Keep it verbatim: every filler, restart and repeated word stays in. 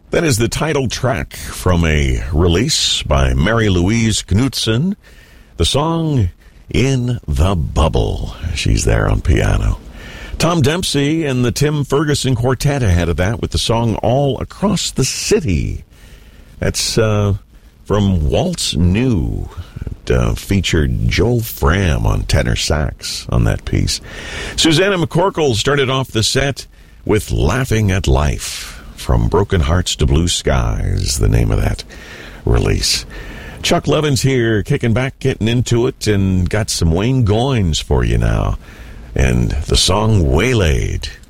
That is the title track from a release by Mary Louise Knudsen. The song, In the Bubble. She's there on piano. Tom Dempsey and the Tim Ferguson Quartet ahead of that with the song All Across the City. That's uh, from Waltz New. It uh, featured Joel Fram on tenor sax on that piece. Susanna McCorkle started off the set with Laughing at Life. From Broken Hearts to Blue Skies, the name of that release. Chuck Levin's here, kicking back, getting into it, and got some Wayne Goines for you now. And the song Waylaid.